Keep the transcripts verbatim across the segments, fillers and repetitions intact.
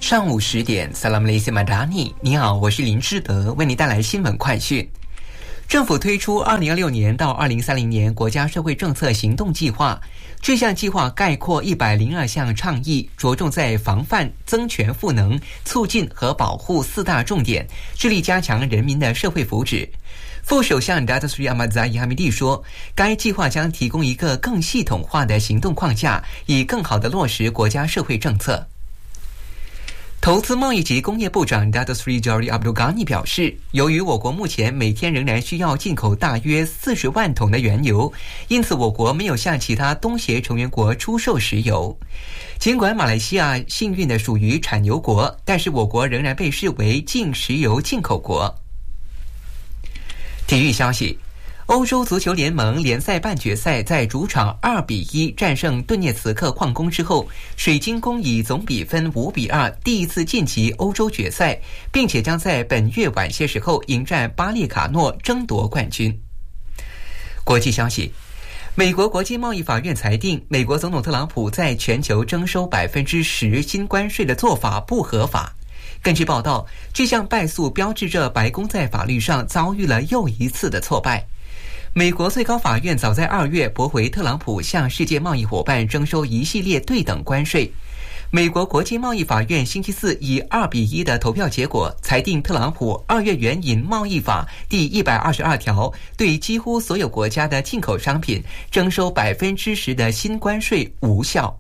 上午十点 Salam Malaysia Madani， 你好，我是林志德，为你带来新闻快讯。政府推出二零二六年到二零三零年国家社会政策行动计划，这项计划概括一百零二项倡议，着重在防范、增权赋能、促进和保护四大重点，致力加强人民的社会福祉。副首相 Datuk Seri Ahmad Zahid Hamidi 说，该计划将提供一个更系统化的行动框架，以更好地落实国家社会政策。投资贸易及工业部长 Datuk Seri Johari Abdul Ghani 表示，由于我国目前每天仍然需要进口大约四十万桶的原油，因此我国没有向其他东协成员国出售石油。尽管马来西亚幸运地属于产油国，但是我国仍然被视为净石油进口国。体育消息，欧洲足球联盟联赛半决赛在主场二比一战胜顿涅茨克矿工之后，水晶宫以总比分五比二第一次晋级欧洲决赛，并且将在本月晚些时候迎战巴列卡诺争夺冠军。国际消息，美国国际贸易法院裁定，美国总统特朗普在全球征收百分之十新关税的做法不合法。根据报道，这项败诉标志着白宫在法律上遭遇了又一次的挫败。美国最高法院早在二月驳回特朗普向世界贸易伙伴征收一系列对等关税。美国国际贸易法院星期四以二比一的投票结果裁定，特朗普二月援引贸易法第一百二十二条，对几乎所有国家的进口商品征收百分之十的新关税无效。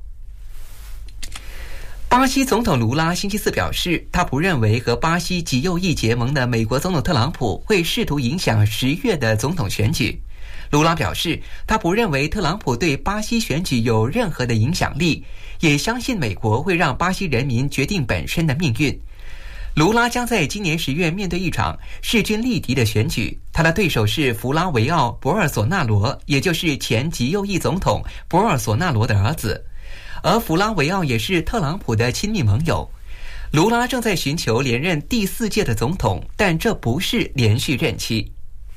巴西总统卢拉星期四表示，他不认为和巴西极右翼结盟的美国总统特朗普会试图影响十月的总统选举。卢拉表示，他不认为特朗普对巴西选举有任何的影响力，也相信美国会让巴西人民决定本身的命运。卢拉将在今年十月面对一场势均力敌的选举，他的对手是弗拉维奥·博尔索纳罗，也就是前极右翼总统博尔索纳罗的儿子。而弗拉维奥也是特朗普的亲密盟友。卢拉正在寻求连任第四届的总统，但这不是连续任期。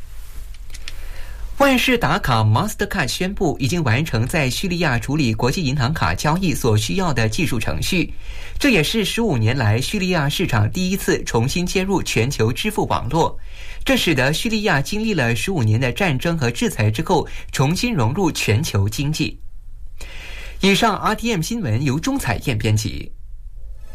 万事达卡 Mastercard 宣布已经完成在叙利亚处理国际银行卡交易所需要的技术程序，这也是十五年来叙利亚市场第一次重新接入全球支付网络。这使得叙利亚经历了十五年的战争和制裁之后，重新融入全球经济。以上 R T M 新闻由钟彩燕编辑。